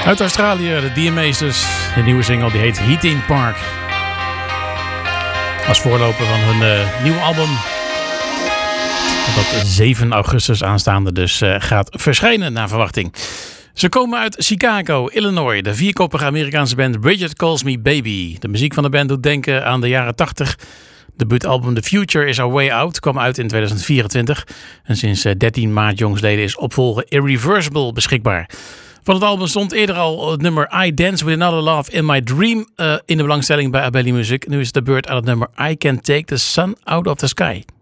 Uit Australië, de DMA's dus. De nieuwe single die heet Heating Park. Als voorloper van hun nieuwe album. Dat 7 augustus aanstaande dus gaat verschijnen naar verwachting. Ze komen uit Chicago, Illinois. De vierkoppige Amerikaanse band Bridget Calls Me Baby. De muziek van de band doet denken aan de jaren 80. Debuutalbum The Future Is Our Way Out kwam uit in 2024. En sinds 13 maart jongsleden is opvolger Irreversible beschikbaar. Van het album stond eerder al het nummer I Dance With Another Love In My Dream in de belangstelling bij Abelli Music. Nu is het de beurt aan het nummer I Can Take The Sun Out Of The Sky.